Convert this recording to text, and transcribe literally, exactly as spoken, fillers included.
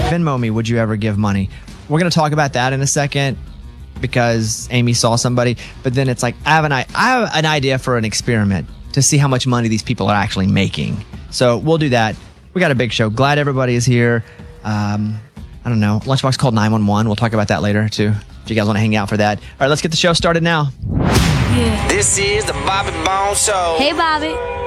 Venmo me, would you ever give money? We're going to talk about that in a second because Amy saw somebody. But then it's like, I have an, I have an idea for an experiment to see how much money these people are actually making. So we'll do that. We got a big show. Glad everybody is here. Um, I don't know. Lunchbox called nine one one. We'll talk about that later too, if you guys want to hang out for that. All right, let's get the show started now. Yeah. This is the Bobby Bones Show. Hey, Bobby.